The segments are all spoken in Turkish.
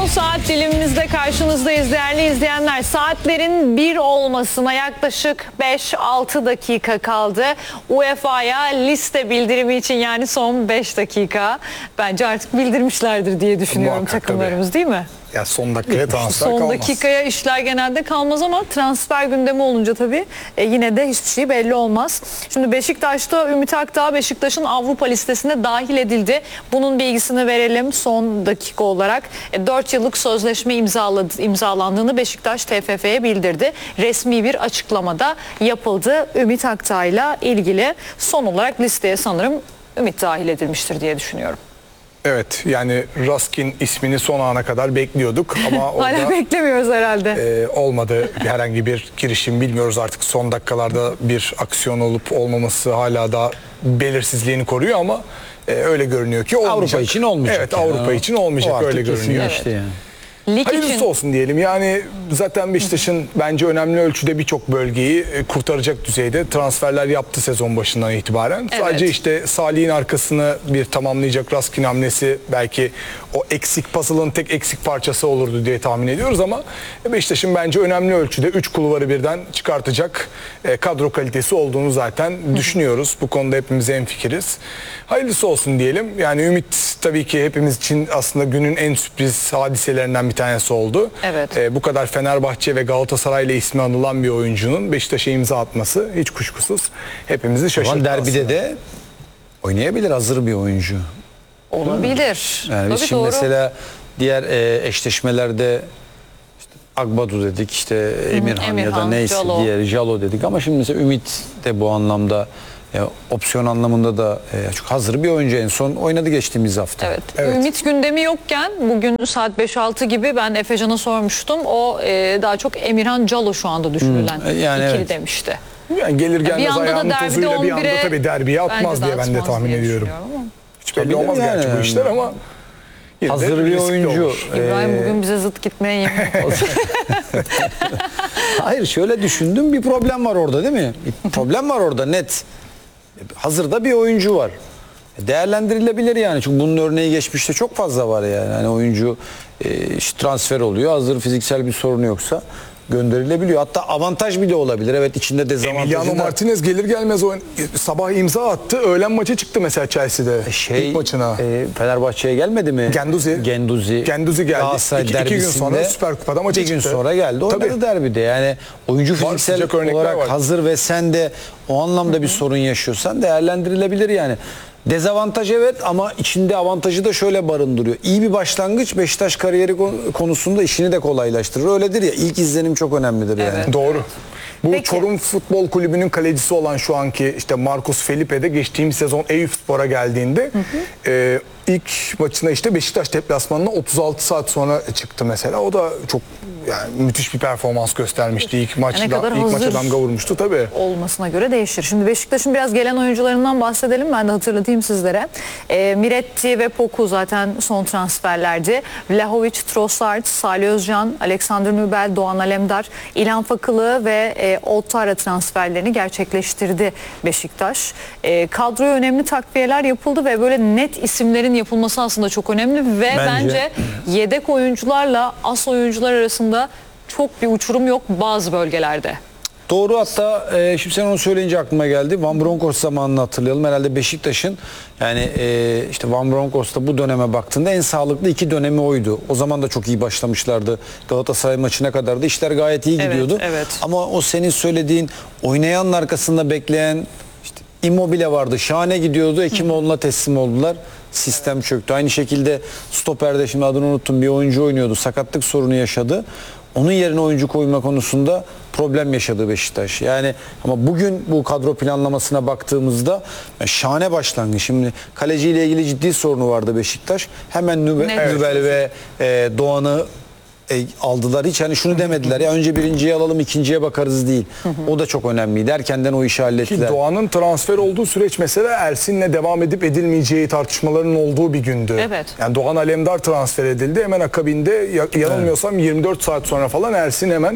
saat dilimimizde karşınızdayız değerli izleyenler. Saatlerin 1 olmasına yaklaşık 5-6 dakika kaldı. UEFA'ya liste bildirimi için, yani son 5 dakika. Bence artık bildirmişlerdir diye düşünüyorum takımlarımız, değil mi? Ya son dakikaya transfer Son kalmaz. dakikaya işler genelde kalmaz ama transfer gündemi olunca tabii yine de hiçbir şey belli olmaz. Şimdi Beşiktaş'ta Ümit Akdağ Beşiktaş'ın Avrupa listesine dahil edildi. Bunun bilgisini verelim son dakika olarak. 4 yıllık sözleşme imzalandığını Beşiktaş TFF'ye bildirdi. Resmi bir açıklamada yapıldı. Ümit Akdağ'la ilgili son olarak listeye sanırım Ümit dahil edilmiştir diye düşünüyorum. Evet, yani Raskin ismini son ana kadar bekliyorduk ama orada Hala beklemiyoruz herhalde. olmadı herhangi bir girişim, bilmiyoruz artık son dakikalarda bir aksiyon olup olmaması hala da belirsizliğini koruyor ama öyle görünüyor ki olmayacak. Avrupa için olmayacak. Evet, yani. Avrupa için olmayacak, öyle görünüyor. Işte yani. Lig Hayırlısı için olsun diyelim. Yani zaten Beşiktaş'ın bence önemli ölçüde birçok bölgeyi kurtaracak düzeyde transferler yaptı sezon başından itibaren. Evet. Sadece işte Salih'in arkasını bir tamamlayacak Raskin hamlesi belki o eksik puzzle'ın tek eksik parçası olurdu diye tahmin ediyoruz ama Beşiktaş'ın bence önemli ölçüde 3 kulvarı birden çıkartacak kadro kalitesi olduğunu zaten düşünüyoruz. Bu konuda hepimiz hemfikiriz. Hayırlısı olsun diyelim. Yani Ümit tabii ki hepimiz için aslında günün en sürpriz hadiselerinden bir tanesi oldu. Evet. Bu kadar Fenerbahçe ve Galatasaray ile ismi anılan bir oyuncunun Beşiktaş'a imza atması hiç kuşkusuz hepimizi şaşırttı. Derbide aslında. de oynayabilir hazır bir oyuncu. olabilir. Yani biz Tabii şimdi doğru. mesela diğer eşleşmelerde işte Agbadu dedik, işte Emirhan ya da Emirhan, neyse Jalo. diğer Jalo dedik ama şimdi mesela Ümit de bu anlamda opsiyon anlamında da çok hazır bir oyuncu, en son oynadı geçtiğimiz hafta. Evet. Evet. Ümit gündemi yokken bugün saat 5-6 gibi ben Efecan'a sormuştum. O daha çok Emirhan Calo şu anda düşünülen yani ikili evet. demişti. Yani gelir Bir gelmez anda da ayağının derbide tozuyla bir anda 11'e tabii derbiye atmaz diye ben de atmaz tahmin diye ediyorum. düşünüyorum ama. Hiç belli Tabii olmaz yani. gerçi bu işler ama yine de Hazır bir riskli oyuncu. olur. İbrahim bugün bize zıt gitmeye yemin oldu. Hayır, şöyle düşündüm, bir problem var orada değil mi? Bir problem var orada net. Hazırda bir oyuncu var. Değerlendirilebilir yani. Çünkü bunun örneği geçmişte çok fazla var yani. Hani oyuncu işte transfer oluyor. Hazır fiziksel bir sorunu yoksa gönderilebiliyor. Hatta avantaj bile olabilir. Evet, içinde dezavantajı Emiliano da. Martinez gelir gelmez sabah imza attı. Öğlen maça çıktı mesela Chelsea'de. İlk maçına. Fenerbahçe'ye gelmedi mi? Genduzi geldi. Galatasaray İki gün derbisinde sonra Süper Kupa'da maça bir gün çıktı. sonra geldi. Oynadı Tabii. derbide. Yani oyuncu fiziksel sıcak örnekler olarak var. hazır ve sen de o anlamda bir sorun yaşıyorsan değerlendirilebilir yani. Dezavantaj evet ama içinde avantajı da şöyle barındırıyor. İyi bir başlangıç Beşiktaş kariyeri konusunda işini de kolaylaştırır. Öyledir ya, ilk izlenim çok önemlidir yani. Evet. Doğru. Bu Peki. Çorum Futbol Kulübü'nün kalecisi olan şu anki işte Marcus Felipe de geçtiğimiz sezon Eyüpspor'a geldiğinde ilk maçına işte Beşiktaş deplasmanına 36 saat sonra çıktı mesela. O da çok yani müthiş bir performans göstermişti ilk maçta. kadar İlk maça hazır damga vurmuştu tabii. olmasına göre değişir. Şimdi Beşiktaş'ın biraz gelen oyuncularından bahsedelim. Ben de hatırlatayım sizlere. Miretti ve Poku zaten son transferlerdi. Vlahovic, Trossard, Salih Özcan, Alexander Nübel, Doğan Alemdar, İlhan Fakılı ve Ouattara transferlerini gerçekleştirdi Beşiktaş. Kadroya önemli takviyeler yapıldı ve böyle net isimlerin yapılması aslında çok önemli ve bence yedek oyuncularla as oyuncular arasında çok bir uçurum yok bazı bölgelerde. Doğru, hatta şimdi sen onu söyleyince aklıma geldi. Van Bronckhorst zamanını hatırlayalım. Herhalde Beşiktaş'ın yani işte Van Bronckhorst'ta bu döneme baktığında en sağlıklı 2 dönemi oydu. O zaman da çok iyi başlamışlardı. Galatasaray maçına kadar da işler gayet iyi gidiyordu. Evet. Ama o senin söylediğin oynayanın arkasında bekleyen işte Immobile vardı. Şahane gidiyordu. Ekimoğlu'na teslim oldular. Sistem çöktü. Aynı şekilde stoperde, şimdi adını unuttum, bir oyuncu oynuyordu. Sakatlık sorunu yaşadı. Onun yerine oyuncu koyma konusunda problem yaşadı Beşiktaş. Yani ama bugün bu kadro planlamasına baktığımızda şahane başlangıç. Şimdi kaleciyle ilgili ciddi sorunu vardı Beşiktaş. Hemen Nübel ve Doğan'ı aldılar. Hiç hani şunu demediler ya önce birinciyi alalım ikinciye bakarız değil. O da çok önemliydi. Erkenden o işi hallettiler. Ki Doğan'ın transfer olduğu süreç mesela Ersin'le devam edip edilmeyeceği tartışmalarının olduğu bir gündü. Evet. Yani Doğan Alemdar transfer edildi. Hemen akabinde yanılmıyorsam 24 saat sonra falan Ersin hemen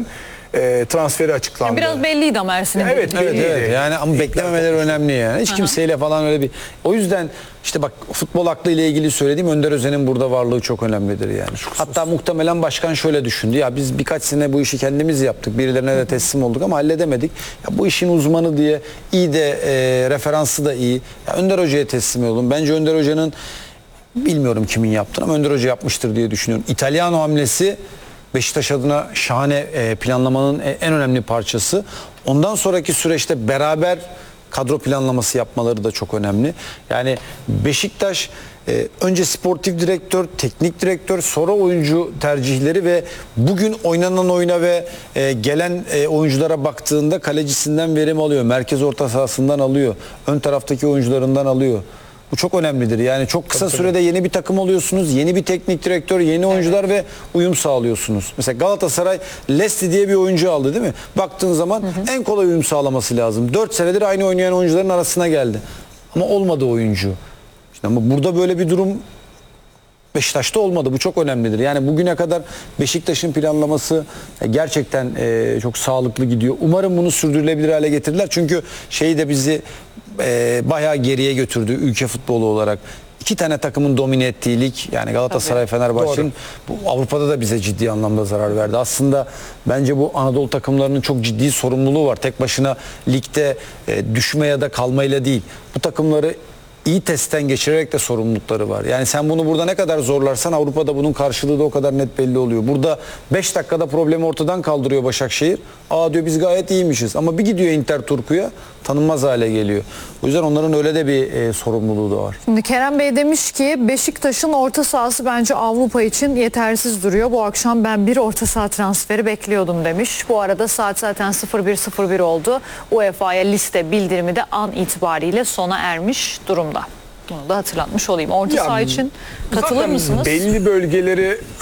transferi açıklandı. Biraz belliydi ama Ersin'in. Evet, dediği. Evet, belliydi. evet. Yani ama beklememeleri önemli yani. Hiç kimseyle falan öyle bir. O yüzden işte bak, futbol aklı ile ilgili söylediğim Önder Özen'in burada varlığı çok önemlidir yani. Hatta muhtemelen başkan şöyle düşündü. Ya biz birkaç sene bu işi kendimiz yaptık. Birilerine de teslim olduk ama halledemedik. Ya bu işin uzmanı diye iyi de referansı da iyi. Ya Önder Hoca'ya teslim oldum. Bence Önder Hoca'nın, bilmiyorum kimin yaptığını ama Önder Hoca yapmıştır diye düşünüyorum. İtalyan hamlesi Beşiktaş adına şahane, planlamanın en önemli parçası. Ondan sonraki süreçte beraber kadro planlaması yapmaları da çok önemli. Yani Beşiktaş önce sportif direktör, teknik direktör, sonra oyuncu tercihleri ve bugün oynanan oyuna ve gelen oyunculara baktığında kalecisinden verim alıyor. Merkez orta sahasından alıyor. Ön taraftaki oyuncularından alıyor. Bu çok önemlidir. Yani çok kısa sürede yeni bir takım oluyorsunuz. Yeni bir teknik direktör, yeni oyuncular ve uyum sağlıyorsunuz. Mesela Galatasaray Lesti diye bir oyuncu aldı değil mi? Baktığın zaman en kolay uyum sağlaması lazım. 4 senedir aynı oynayan oyuncuların arasına geldi. Ama olmadı oyuncu. İşte ama burada böyle bir durum Beşiktaş'ta olmadı. Bu çok önemlidir. Yani bugüne kadar Beşiktaş'ın planlaması gerçekten çok sağlıklı gidiyor. Umarım bunu sürdürülebilir hale getirirler. Çünkü şeyi de bizi bayağı geriye götürdü ülke futbolu olarak. 2 tane takımın domine ettiği lig, yani Galatasaray, Fenerbahçe'nin, bu Avrupa'da da bize ciddi anlamda zarar verdi. Aslında bence bu Anadolu takımlarının çok ciddi sorumluluğu var. Tek başına ligde düşme ya da kalmayla değil. Bu takımları iyi testten geçirerek de sorumlulukları var. Yani sen bunu burada ne kadar zorlarsan Avrupa'da bunun karşılığı da o kadar net belli oluyor. Burada 5 dakikada problemi ortadan kaldırıyor Başakşehir. Aa diyor biz gayet iyiymişiz. Ama bir gidiyor Inter Turku'ya, tanınmaz hale geliyor. O yüzden onların öyle de bir sorumluluğu da var. Şimdi Kerem Bey demiş ki Beşiktaş'ın orta sahası bence Avrupa için yetersiz duruyor. Bu akşam ben bir orta saha transferi bekliyordum demiş. Bu arada saat zaten 01.01 oldu. UEFA'ya liste bildirimi de an itibariyle sona ermiş durumda. Bunu da hatırlatmış olayım. Orta saha için katılır zaten mısınız? Belli bölgeleri